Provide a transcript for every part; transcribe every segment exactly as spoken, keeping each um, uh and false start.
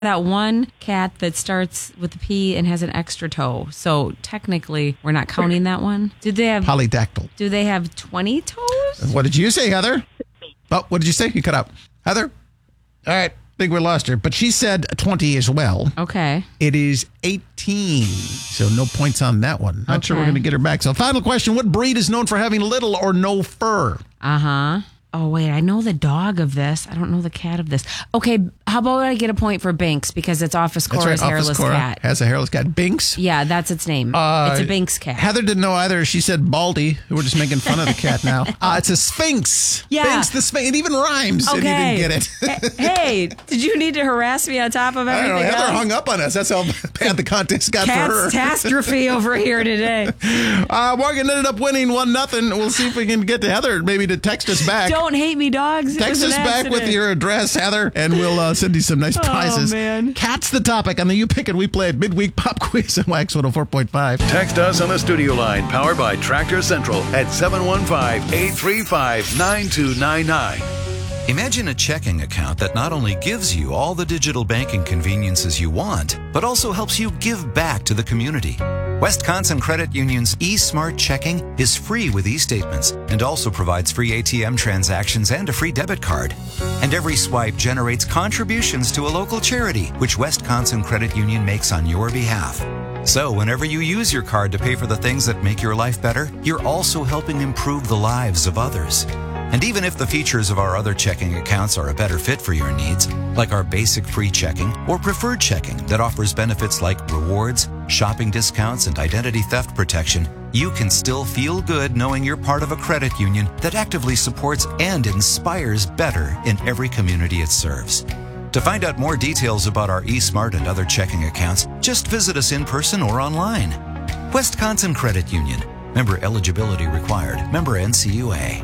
that one cat that starts with a P and has an extra toe. So technically, we're not counting that one. Did they have polydactyl? Do they have twenty toes? What did you say, Heather? Oh, what did you say? You cut out. Heather? All right. I think we lost her. But she said twenty as well. Okay. It is eighteen. So no points on that one. Not okay. sure we're going to get her back. So final question. What breed is known for having little or no fur? Uh-huh. Oh, wait, I know the dog of this. I don't know the cat of this. Okay, how about I get a point for Binks because it's Office Cora's right. hairless Office Cora cat. has a hairless cat. Binks? Yeah, that's its name. Uh, it's a Binks cat. Heather didn't know either. She said Baldy. We're just making fun of the cat now. Uh, it's a Sphinx. Yeah. Binks the Sphinx. It even rhymes. Okay. And you didn't get it. Hey, did you need to harass me on top of I everything don't know. Heather else? hung up on us. That's how bad the contest got for her. Catastrophe over here today. Uh, Morgan ended up winning one nothing. We'll see if we can get to Heather maybe to text us back. Don't hate me, dogs. Text us back with your address, Heather, and we'll uh, send you some nice prizes. Oh, man. Cat's the topic on the You Pick It, We Play It midweek pop quiz on Wax one oh four point five. Text us on the studio line powered by Tractor Central at seven one five, eight three five, nine two nine nine. Imagine a checking account that not only gives you all the digital banking conveniences you want, but also helps you give back to the community. Wisconsin Credit Union's eSmart Checking is free with e-statements and also provides free A T M transactions and a free debit card. And every swipe generates contributions to a local charity, which Wisconsin Credit Union makes on your behalf. So whenever you use your card to pay for the things that make your life better, you're also helping improve the lives of others. And even if the features of our other checking accounts are a better fit for your needs, like our basic free checking or preferred checking that offers benefits like rewards, shopping discounts, and identity theft protection, you can still feel good knowing you're part of a credit union that actively supports and inspires better in every community it serves. To find out more details about our eSmart and other checking accounts, just visit us in person or online. Wisconsin Credit Union. Member eligibility required. Member N C U A.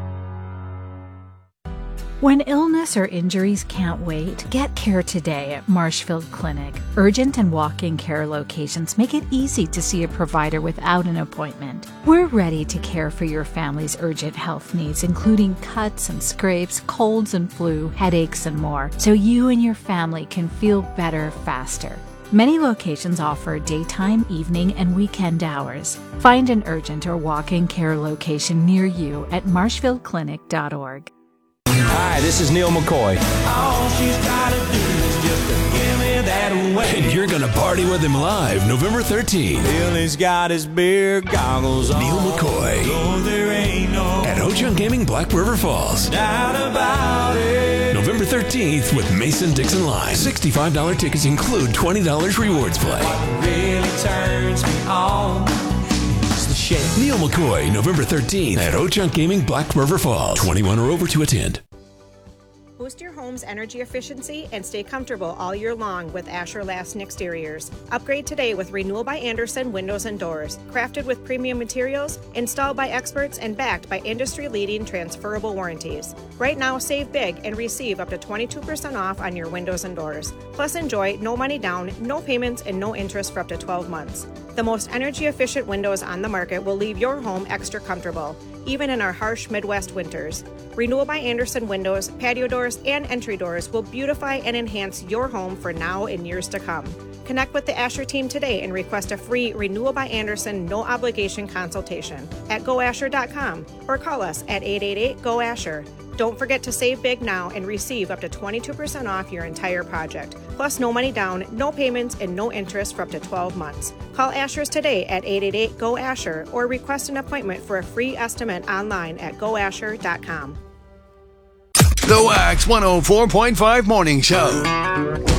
When illness or injuries can't wait, get care today at Marshfield Clinic. Urgent and walk-in care locations make it easy to see a provider without an appointment. We're ready to care for your family's urgent health needs, including cuts and scrapes, colds and flu, headaches, and more, so you and your family can feel better faster. Many locations offer daytime, evening, and weekend hours. Find an urgent or walk-in care location near you at marshfield clinic dot org. Hi, this is Neil McCoy. All she's gotta do is just to give me that way. And you're gonna party with him live November thirteenth. Billy's got his beer goggles on. Neil McCoy. So there ain't no at Ho-Chunk Gaming, Black River Falls. Doubt about it. November thirteenth with Mason Dixon Live. sixty-five dollars tickets include twenty dollars rewards play. What really turns me on is the shit. Neil McCoy, November thirteenth at Ho-Chunk Gaming, Black River Falls. twenty-one or over to attend. Boost your home's energy efficiency and stay comfortable all year long with Asher Lasting Exteriors. Upgrade today with Renewal by Andersen Windows and Doors. Crafted with premium materials, installed by experts, and backed by industry-leading transferable warranties. Right now, save big and receive up to twenty-two percent off on your windows and doors. Plus, enjoy no money down, no payments, and no interest for up to twelve months. The most energy-efficient windows on the market will leave your home extra comfortable, even in our harsh Midwest winters. Renewal by Andersen windows, patio doors, and entry doors will beautify and enhance your home for now and years to come. Connect with the Asher team today and request a free Renewal by Andersen no-obligation consultation at go asher dot com or call us at eight eight eight, G O, ASHER. Don't forget to save big now and receive up to twenty-two percent off your entire project. Plus, no money down, no payments, and no interest for up to twelve months. Call Asher's today at eight eight eight, G O, ASHER or request an appointment for a free estimate online at go asher dot com. The Wax one oh four point five Morning Show.